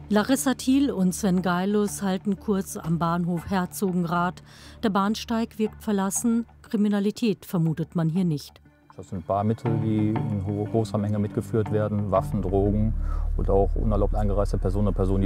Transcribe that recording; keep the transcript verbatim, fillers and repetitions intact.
Larissa Thiel und Sven Geilus halten kurz am Bahnhof Herzogenrath. Der Bahnsteig wirkt verlassen, Kriminalität vermutet man hier nicht. Das sind Barmittel, die in großer Menge mitgeführt werden, Waffen, Drogen oder auch unerlaubt eingereiste Personen oder Personen, die